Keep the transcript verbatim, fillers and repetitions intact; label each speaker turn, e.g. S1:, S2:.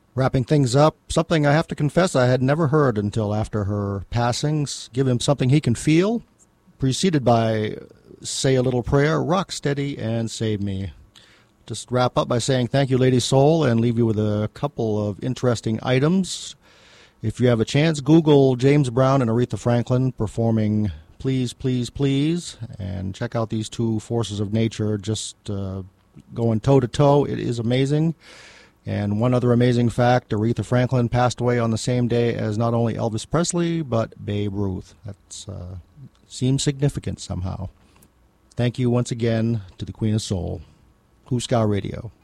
S1: Wrapping things up, something I have to confess I had never heard until after her passings. Give him something he can feel, preceded by Say a Little Prayer, Rock Steady, and Save Me. Just wrap up by saying thank you, Lady Soul, and leave you with a couple of interesting items. If you have a chance, Google James Brown and Aretha Franklin performing Please, Please, Please, and check out these two forces of nature just uh, going toe-to-toe. It is amazing. And one other amazing fact, Aretha Franklin passed away on the same day as not only Elvis Presley, but Babe Ruth. That uh, seems significant somehow. Thank you once again to the Queen of Soul. Who's Ska Radio.